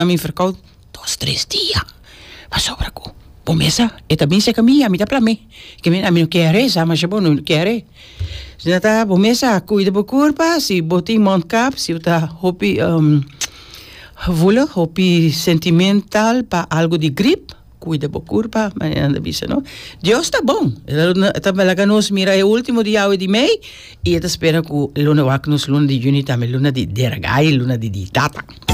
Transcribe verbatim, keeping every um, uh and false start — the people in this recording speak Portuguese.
a mim ficou dois, três dias. Mas sobra com. Pomesa, e também se caminha, me dá para mim. Que a mim não quer, mas é bom, não quer. Se não está, pomesa, cuida do corpo, se botar em mondcap, se está hopi, um, vula, hopi sentimental para algo de gripe, cuida do corpo, mas anda bisa, não? Deus está bom. Está bem, nós mira é o último dia de mês e está espera que luna wak nos luna de junho também, luna de deragai, luna de ditata.